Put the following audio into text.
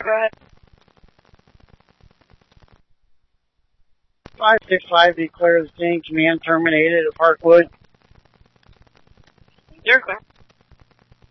go ahead. 565 declares Dane command terminated at Parkwood. You're clear.